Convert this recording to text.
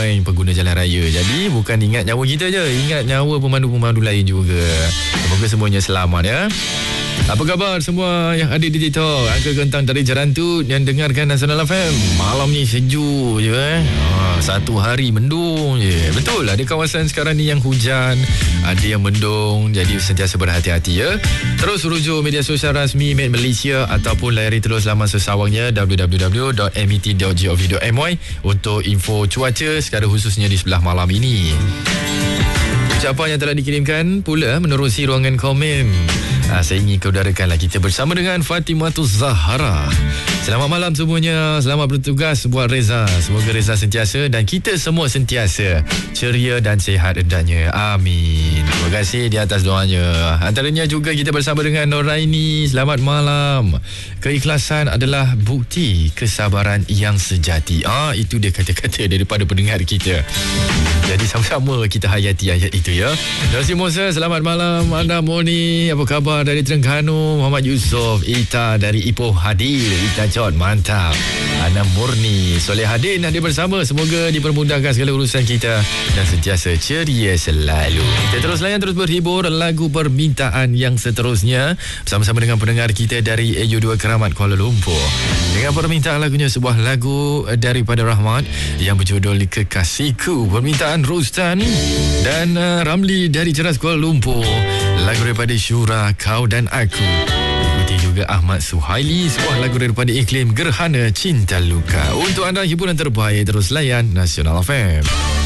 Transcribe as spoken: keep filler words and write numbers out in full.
ramai pengguna jalan raya. Jadi bukan ingat nyawa kita je, ingat nyawa pemandu-pemandu lain juga. Semoga semuanya selamat ya. Apa khabar semua yang ada di TikTok? Angka Kentang dari Jerantut yang dengarkan Nasional F M. Malam ni sejuk je eh. Ha, satu hari mendung je. Betul, ada kawasan sekarang ni yang hujan, ada yang mendung. Jadi sentiasa berhati-hati ya. Terus rujuk media sosial rasmi Met Malaysia ataupun layari terus laman sesawangnya w w w dot m e t dot gov dot m y untuk info cuaca secara khususnya di sebelah malam ini. Ucapan yang telah dikirimkan pula menerusi ruangan komen. Ha, saya ingin keudarakanlah kita bersama dengan Fatimatul Zahara. Selamat malam semuanya. Selamat bertugas buat Reza. Semoga Reza sentiasa dan kita semua sentiasa ceria dan sihat hendaknya. Amin. Terima kasih di atas doanya. Antaranya juga kita bersama dengan Noraini. Selamat malam. Keikhlasan adalah bukti kesabaran yang sejati. Ah, itu dia kata-kata daripada pendengar kita. Jadi sama-sama kita hayati ayat itu ya. Nasi Musa, selamat malam. Anda Moni, apa khabar dari Terengganu? Muhammad Yusof, Ita dari Ipoh hadir. Ita Jod, mantap. Ana Murni, Soleh Hadin hadir bersama. Semoga dipermudahkan segala urusan kita dan sentiasa ceria selalu. Kita terus layan, terus berhibur. Lagu permintaan yang seterusnya bersama-sama dengan pendengar kita dari A U dua Keramat Kuala Lumpur. Dengan permintaan lagunya sebuah lagu daripada Rahmat yang berjudul Kekasihku. Permintaan Rustan dan uh, Ramli dari Ceras Kuala Lumpur. Lagu daripada Syura, Kau dan Aku. Ikuti juga Ahmad Suhaili, sebuah lagu daripada Iklim, Gerhana Cinta Luka. Untuk anda hiburan terbaik, terus layan Nasional F M.